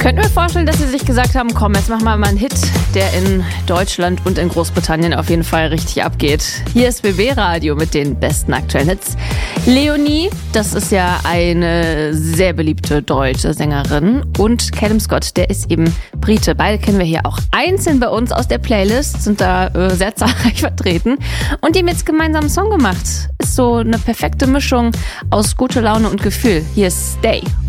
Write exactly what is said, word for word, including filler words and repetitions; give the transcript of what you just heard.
Könnten wir vorstellen, dass sie sich gesagt haben, komm, jetzt machen wir mal einen Hit, der in Deutschland und in Großbritannien auf jeden Fall richtig abgeht. Hier ist B B Radio mit den besten aktuellen Hits. Leonie, das ist ja eine sehr beliebte deutsche Sängerin, und Callum Scott, der ist eben Brite. Beide kennen wir hier auch einzeln bei uns aus der Playlist, sind da äh, sehr zahlreich vertreten, und die haben jetzt gemeinsam einen Song gemacht. Ist so eine perfekte Mischung aus guter Laune und Gefühl. Hier ist Stay.